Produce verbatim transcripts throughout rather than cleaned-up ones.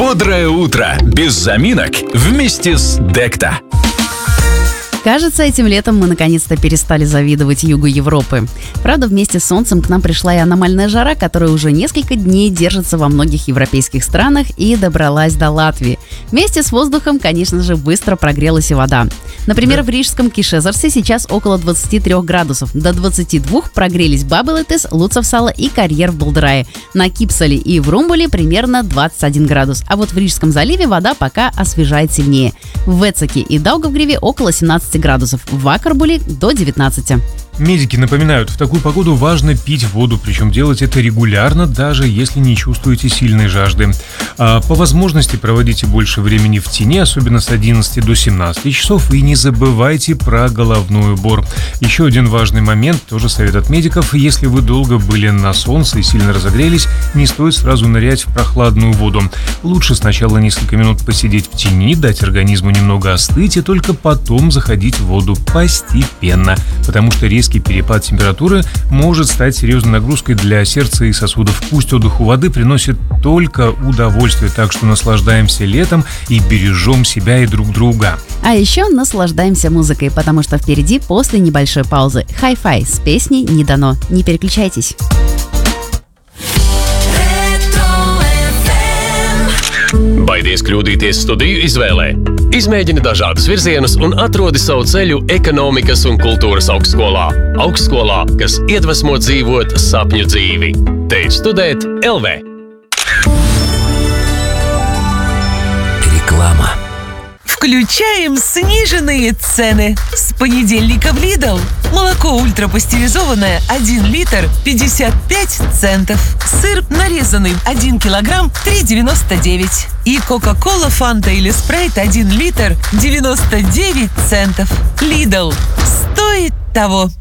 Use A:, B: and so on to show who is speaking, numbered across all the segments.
A: Бодрое утро, без заминок, вместе с Декта.
B: Кажется, этим летом мы наконец-то перестали завидовать югу Европы. Правда, вместе с солнцем к нам пришла и аномальная жара, которая уже несколько дней держится во многих европейских странах и добралась до Латвии. Вместе с воздухом, конечно же, быстро прогрелась и вода. Например, да. в рижском Кишезерсе сейчас около двадцати трёх градусов. До двадцати двух прогрелись Бабелетес, Луцевсала и Карьер в Болдерае. На Кипсале и в Румбуле примерно двадцать один градус. А вот в Рижском заливе вода пока освежает сильнее. В Вецеке и Даугавгриве около семнадцати градусов, в Акарбуле до девятнадцати.
C: Медики напоминают, в такую погоду важно пить воду, причем делать это регулярно, даже если не чувствуете сильной жажды. А по возможности проводите больше времени в тени, особенно с одиннадцати до семнадцати часов, и не забывайте про головной убор. Еще один важный момент, тоже совет от медиков: если вы долго были на солнце и сильно разогрелись, не стоит сразу нырять в прохладную воду. Лучше сначала несколько минут посидеть в тени, дать организму немного остыть, и только потом заходить в воду постепенно, потому что резкий перепад температуры может стать серьезной нагрузкой для сердца и сосудов. Пусть отдых у воды приносит только удовольствие, так что наслаждаемся летом и бережем себя и друг друга.
B: А еще наслаждаемся музыкой, потому что впереди, после небольшой паузы, хай-фай с песней «Не дано». Не переключайтесь.
D: Baidies kļūdīties studiju izvēlē? Izmēģini dažādus virzienus un atrodi savu ceļu ekonomikas un kultūras augstskolā. Augstskolā, kas iedvesmo dzīvot sapņu dzīvi. Teic studēt эл вэ.
A: Реклама.
E: Включаем сниженные цены. С понедельника в Lidl. Молоко ультрапастеризованное один литр пятьдесят пять центов. Сыр нарезанный один килограмм три девяносто девять. И Кока-Кола, Фанта или Спрайт один литр девяносто девять центов. Lidl. Стоит того.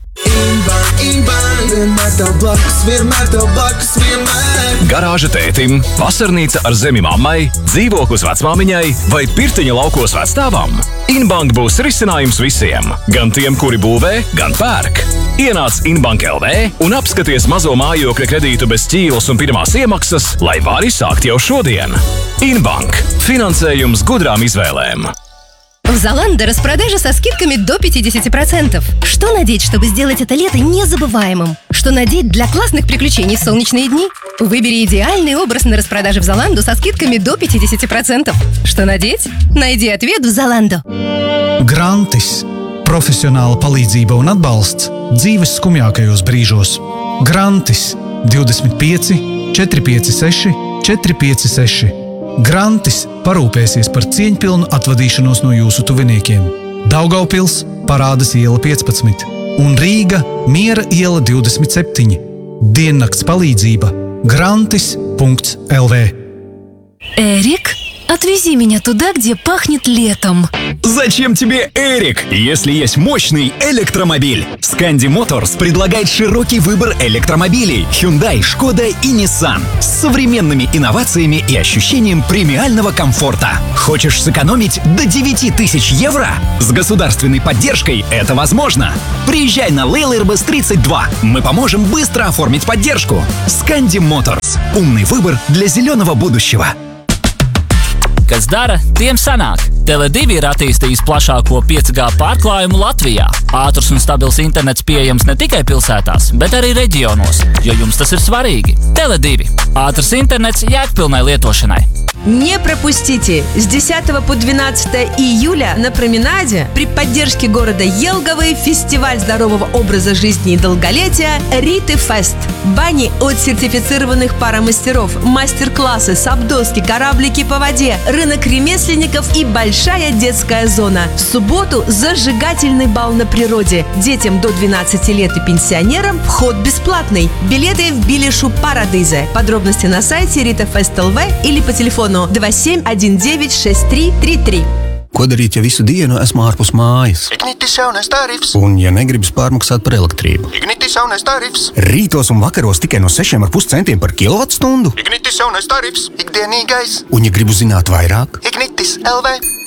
A: Garāža tētim, vasarnīca ar zemi mammai, dzīvoklis vecmāmiņai vai pirtiņa laukos vecstāvam. Inbank būs risinājums visiem, gan tiem, kuri būvē, gan pērk. Ienāc Inbank эл вэ un apskaties mazo mājokļa kredītu bez ķīlas un pirmās iemaksas, lai vari sākt jau šodien. Inbank. Finansējums gudrām izvēlēm.
F: В Zalando распродажа со скидками до пятьдесят процентов. Что надеть, чтобы сделать это лето незабываемым? Что надеть для классных приключений в солнечные дни? Выбери идеальный образ на распродаже в Zalando со скидками до пятьдесят процентов. Что надеть? Найди ответ в Zalando.
G: Grantis – profesionāla palīdzība un atbalsts dzīves skumjākajos brīžos. Grantis divdesmit pieci četri pieci seši četri pieci seši. Grantis parūpēsies par cieņpilnu atvadīšanos no jūsu tuviniekiem. Daugavpils Parādas iela piecpadsmit un Rīga Miera iela divdesmit septiņi. Diennakts palīdzība grantis punkts эл вэ.
F: Эрик, отвези меня туда, где пахнет летом.
H: Зачем тебе Эрик, если есть мощный электромобиль? Scandi Motors предлагает широкий выбор электромобилей Hyundai, Шкода и Nissan с современными инновациями и ощущением премиального комфорта. Хочешь сэкономить до девяти тысяч евро? С государственной поддержкой это возможно. Приезжай на Лейлербас тридцать два. Мы поможем быстро оформить поддержку. Scandi Motors. Умный выбор для зеленого будущего.
I: Kas dara, tiem sanāk. Tele divi ir attīstījis plašāko pieci G pārklājumu Latvijā. Ātrs un stabils internets pieejams ne tikai pilsētās, bet arī reģionos, jo jums tas ir svarīgi. Tele divi. Ātrs internets jēgpilnai lietošanai.
J: Не пропустите! С десятого по двенадцатое июля на променаде при поддержке города Елговый фестиваль здорового образа жизни и долголетия Риты Фест. Бани от сертифицированных паромастеров, мастер-классы, сабдоски, кораблики по воде, рынок ремесленников и большая детская зона. В субботу зажигательный бал на природе. Детям до двенадцати лет и пенсионерам вход бесплатный. Билеты в Билишу Парадизе. Подробности на сайте Рита Фест эл вэ или по телефону два семь один девять шесть три три три.
K: Ko darīt, ja visu dienu esmu ārpus mājas?
L: Ignitis jaunais tarifs.
K: Un ja negribas pārmaksāt par elektrību?
L: Ignitis jaunais tarifs.
K: Rītos un vakaros tikai no sešiem ar pus centiem par kilovatstundu?
L: Ignitis jaunais tarifs. Ikdienīgais.
K: Un ja gribu zināt vairāk?
L: Ignitis эл вэ.